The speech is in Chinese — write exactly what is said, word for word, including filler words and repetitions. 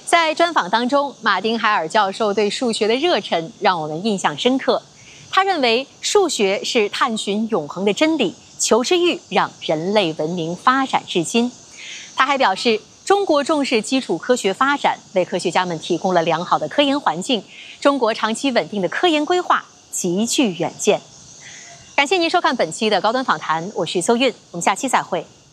在专访当中，马丁海尔教授对数学的热忱让我们印象深刻。他认为数学是探寻永恒的真理，求知欲让人类文明发展至今。他还表示，中国重视基础科学发展，为科学家们提供了良好的科研环境。中国长期稳定的科研规划极具远见。感谢您收看本期的高端访谈，我是邹韵，我们下期再会。